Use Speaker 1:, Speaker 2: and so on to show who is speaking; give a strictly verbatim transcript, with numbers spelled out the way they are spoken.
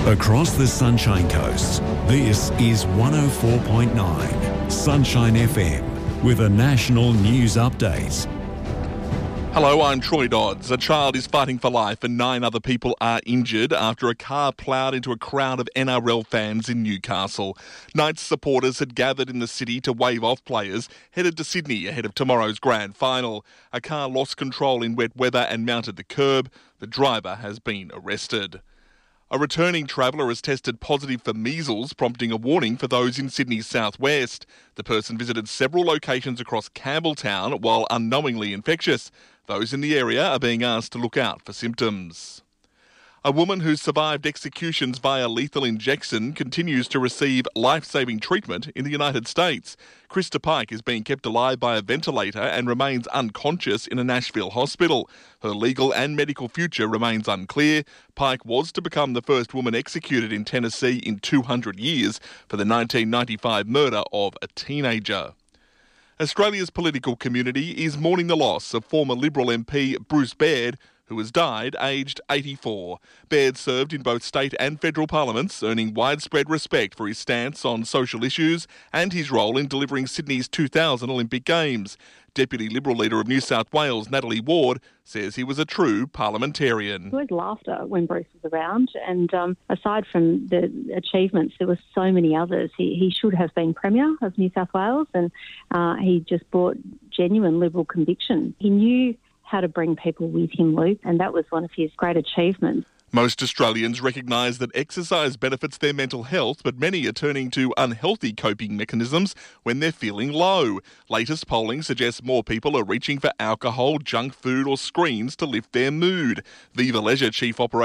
Speaker 1: Across the Sunshine Coast, this is one oh four point nine Sunshine F M with a national news update.
Speaker 2: Hello, I'm Troy Dodds. A child is fighting for life and nine other people are injured after a car ploughed into a crowd of N R L fans in Newcastle. Knights supporters had gathered in the city to wave off players headed to Sydney ahead of tomorrow's grand final. A car lost control in wet weather and mounted the curb. The driver has been arrested. A returning traveller has tested positive for measles, prompting a warning for those in Sydney's southwest. The person visited several locations across Campbelltown while unknowingly infectious. Those in the area are being asked to look out for symptoms. A woman who survived executions via lethal injection continues to receive life-saving treatment in the United States. Krista Pike is being kept alive by a ventilator and remains unconscious in a Nashville hospital. Her legal and medical future remains unclear. Pike was to become the first woman executed in Tennessee in two hundred years for the nineteen ninety-five murder of a teenager. Australia's political community is mourning the loss of former Liberal M P Bruce Baird, who has died aged eighty-four. Baird served in both state and federal parliaments, earning widespread respect for his stance on social issues and his role in delivering Sydney's two thousand Olympic Games. Deputy Liberal Leader of New South Wales, Natalie Ward, says he was a true parliamentarian.
Speaker 3: There was laughter when Bruce was around, and um, aside from the achievements, there were so many others. He, he should have been Premier of New South Wales, and uh, he just brought genuine Liberal conviction. He knew how to bring people with him, Luke, and that was one of his great achievements.
Speaker 2: Most Australians recognise that exercise benefits their mental health, but many are turning to unhealthy coping mechanisms when they're feeling low. Latest polling suggests more people are reaching for alcohol, junk food or screens to lift their mood. Viva Leisure Chief Operator